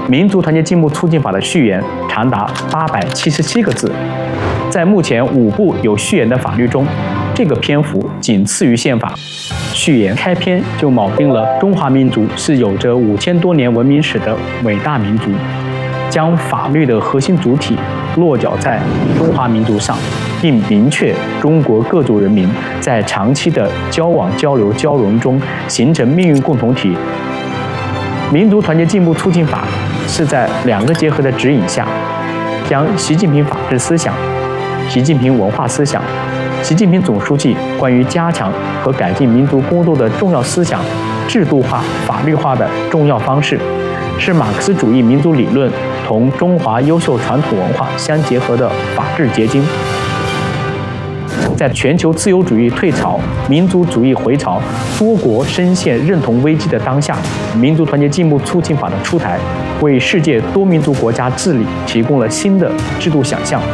民族团结进步促进法的序言长达877个字，在目前5部有序言的法律中，这个篇幅仅次于宪法。序言开篇就铆定了中华民族是有着5000多年文明史的伟大民族，将法律的核心主体落脚在中华民族上，并明确中国各族人民在长期的交往、交流、交融中形成命运共同体。民族团结进步促进法是在2个结合的指引下，将习近平法治思想、习近平文化思想、习近平总书记关于加强和改进民族工作的重要思想制度化、法律化的重要方式，是马克思主义民族理论同中华优秀传统文化相结合的法治结晶。在全球自由主义退潮、民族主义回潮、多国深陷认同危机的当下，民族团结进步促进法的出台，为世界多民族国家治理提供了新的制度想象。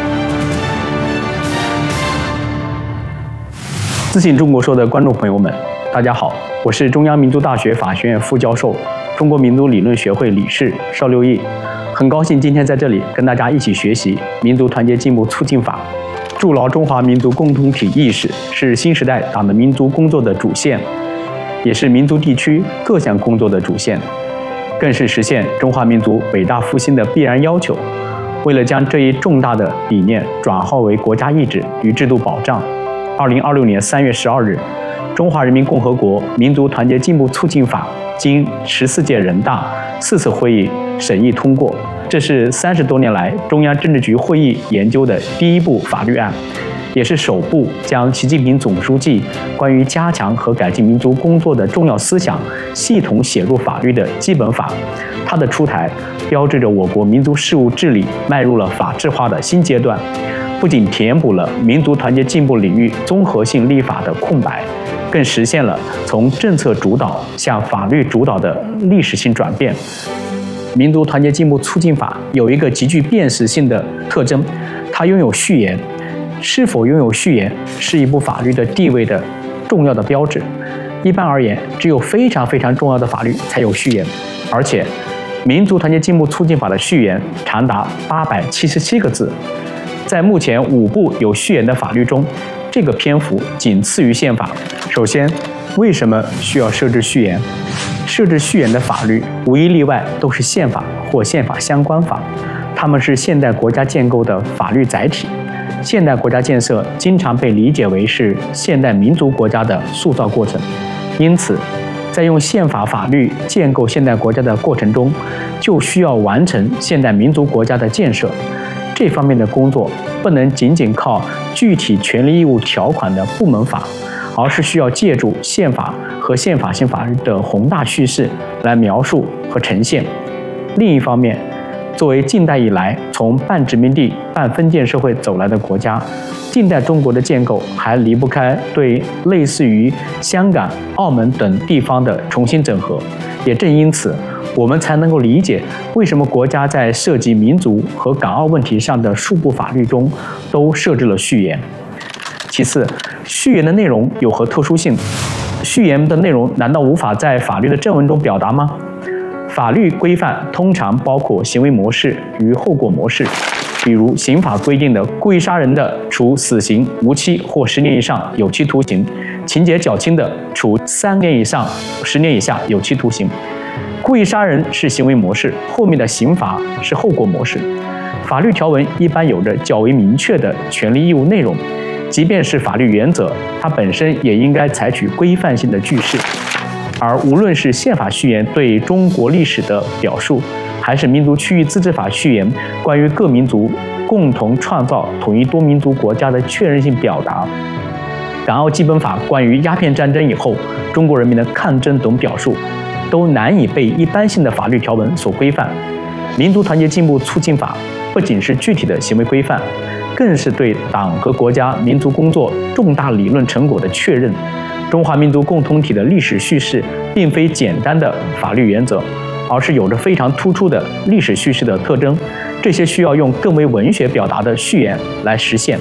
自信中国说的观众朋友们，大家好，我是中央民族大学法学院副教授、中国民族理论学会理事邵六义，很高兴今天在这里跟大家一起学习民族团结进步促进法。筑牢中华民族共同体意识是新时代党的民族工作的主线，也是民族地区各项工作的主线，更是实现中华民族伟大复兴的必然要求。为了将这一重大的理念转化为国家意志与制度保障，2026年3月12日，中华人民共和国民族团结进步促进法经14届人大4次会议审议通过。这是30多年来中央政治局会议研究的第一部法律案，也是首部将习近平总书记关于加强和改进民族工作的重要思想系统写入法律的基本法。它的出台标志着我国民族事务治理迈入了法治化的新阶段，不仅填补了民族团结进步领域综合性立法的空白，更实现了从政策主导向法律主导的历史性转变。民族团结进步促进法有一个极具辨识性的特征，它拥有序言。是否拥有序言是一部法律的地位的重要的标志。一般而言，只有非常重要的法律才有序言，而且民族团结进步促进法的序言长达877个字，在目前5部有序言的法律中，这个篇幅仅次于宪法。首先，为什么需要设置序言？设置序言的法律无一例外都是宪法或宪法相关法，它们是现代国家建构的法律载体。现代国家建设经常被理解为是现代民族国家的塑造过程，因此，在用宪法法律建构现代国家的过程中，就需要完成现代民族国家的建设。这方面的工作不能仅仅靠具体权利义务条款的部门法，而是需要借助宪法和宪法性法律的宏大叙事来描述和呈现。另一方面，作为近代以来从半殖民地半封建社会走来的国家，近代中国的建构还离不开对类似于香港、澳门等地方的重新整合。也正因此，我们才能够理解为什么国家在涉及民族和港澳问题上的数部法律中都设置了序言。其次，序言的内容有何特殊性？序言的内容难道无法在法律的正文中表达吗？法律规范通常包括行为模式与后果模式，比如刑法规定的故意杀人的，处死刑、无期或10年以上有期徒刑；情节较轻的，处3年以上10年以下有期徒刑。故意杀人是行为模式，后面的刑罚是后果模式。法律条文一般有着较为明确的权利义务内容，即便是法律原则，它本身也应该采取规范性的句式。而无论是宪法序言对中国历史的表述，还是民族区域自治法序言关于各民族共同创造统一多民族国家的确认性表达，港澳基本法关于鸦片战争以后中国人民的抗争等表述，都难以被一般性的法律条文所规范。民族团结进步促进法不仅是具体的行为规范，更是对党和国家民族工作重大理论成果的确认。中华民族共同体的历史叙事并非简单的法律原则，而是有着非常突出的历史叙事的特征，这些需要用更为文学表达的序言来实现。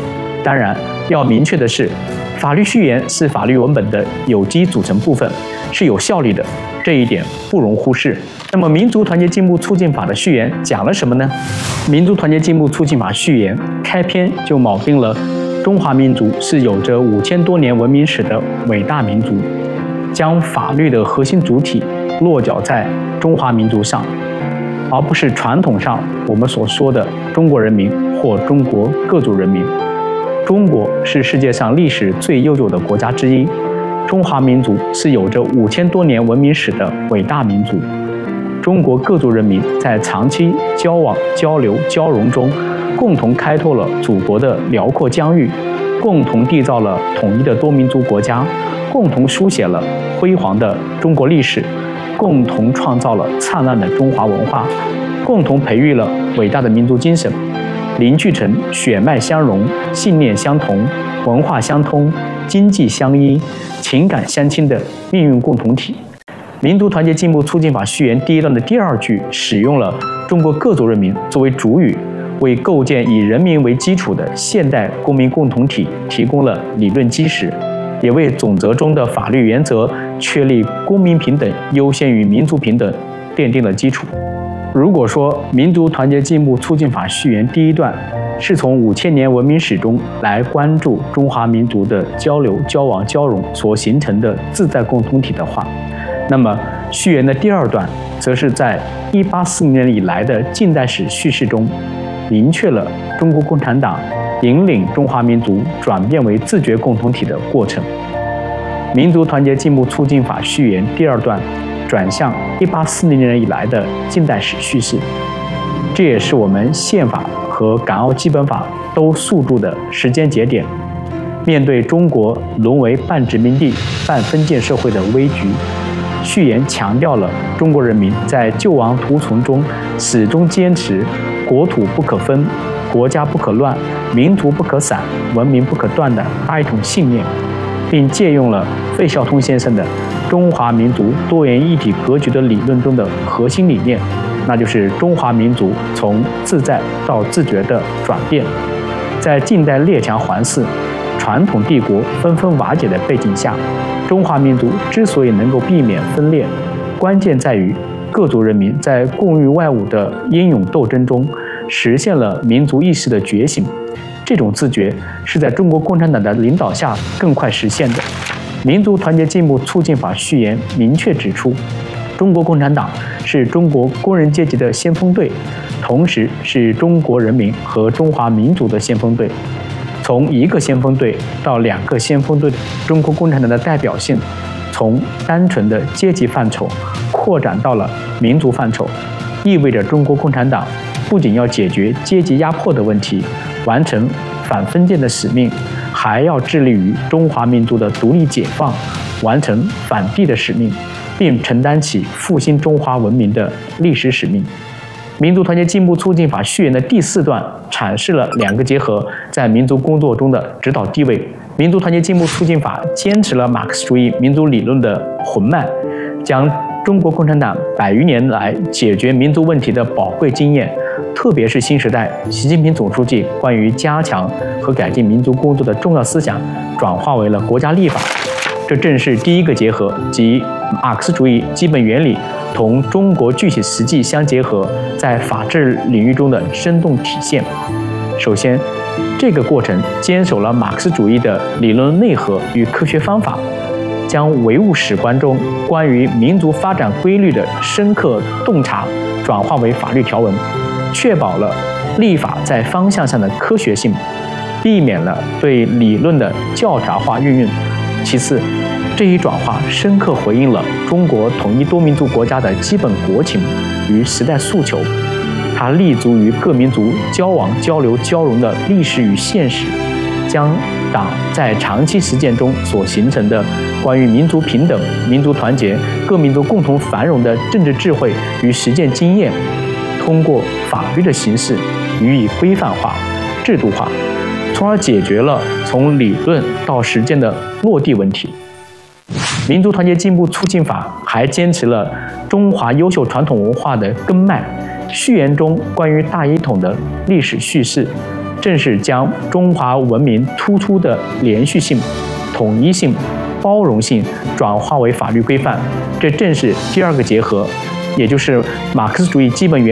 当然，要明确的是，法律序言是法律文本的有机组成部分，是有效力的，这一点不容忽视。那么，民族团结进步促进法的序言讲了什么呢？民族团结进步促进法序言开篇就铆定了中华民族是有着5000多年文明史的伟大民族，将法律的核心主体落脚在中华民族上，而不是传统上我们所说的中国人民或中国各族人民。中国是世界上历史最悠久的国家之一，中华民族是有着5000多年文明史的伟大民族。中国各族人民在长期交往、交流、交融中，共同开拓了祖国的辽阔疆域，共同缔造了统一的多民族国家，共同书写了辉煌的中国历史，共同创造了灿烂的中华文化，共同培育了伟大的民族精神，凝聚成血脉相融、信念相同、文化相通、经济相依、情感相亲的命运共同体。民族团结进步促进法序言第一段的第2句使用了中国各族人民作为主语，为构建以人民为基础的现代公民共同体提供了理论基石，也为总则中的法律原则确立公民平等优先于民族平等奠定了基础。如果说民族团结进步促进法序言第一段是从5000年文明史中来关注中华民族的交流、交往、交融所形成的自在共同体的话，那么序言的第2段则是在1840年以来的近代史叙事中，明确了中国共产党引领中华民族转变为自觉共同体的过程。民族团结进步促进法序言第2段转向1840年以来的近代史叙事，这也是我们宪法和港澳基本法都诉诸的时间节点。面对中国沦为半殖民地半封建社会的危局，序言强调了中国人民在救亡图存中始终坚持国土不可分、国家不可乱、民族不可散、文明不可断的大一统信念，并借用了费孝通先生的中华民族多元一体格局的理论中的核心理念，那就是中华民族从自在到自觉的转变。在近代列强环伺、传统帝国纷纷瓦解的背景下，中华民族之所以能够避免分裂，关键在于各族人民在共御外侮的英勇斗争中实现了民族意识的觉醒。这种自觉是在中国共产党的领导下更快实现的。民族团结进步促进法序言明确指出，中国共产党是中国工人阶级的先锋队，同时是中国人民和中华民族的先锋队。从1个先锋队到2个先锋队，中国共产党的代表性从单纯的阶级范畴扩展到了民族范畴，意味着中国共产党不仅要解决阶级压迫的问题，完成反封建的使命，还要致力于中华民族的独立解放，完成反帝的使命，并承担起复兴中华文明的历史使命。民族团结进步促进法序言的第4段阐释了2个结合在民族工作中的指导地位。民族团结进步促进法坚持了马克思主义民族理论的魂脉，将中国共产党100余年来解决民族问题的宝贵经验，特别是新时代习近平总书记关于加强和改进民族工作的重要思想，转化为了国家立法。这正是第1个结合，即马克思主义基本原理同中国具体实际相结合，在法治领域中的生动体现。首先，这个过程坚守了马克思主义的理论内核与科学方法，将唯物史观中关于民族发展规律的深刻洞察转化为法律条文，确保了立法在方向上的科学性，避免了对理论的教条化运用。其次，这一转化深刻回应了中国统一多民族国家的基本国情与时代诉求，它立足于各民族交往、交流、交融的历史与现实，将党在长期实践中所形成的关于民族平等、民族团结、各民族共同繁荣的政治智慧与实践经验，通过法律的形式予以规范化、制度化，从而解决了从理论到实践的落地问题。民族团结进步促进法还坚持了中华优秀传统文化的根脉，序言中关于大一统的历史叙事正是将中华文明突出的连续性、统一性、包容性转化为法律规范。这正是第二个结合，也就是马克思主义基本原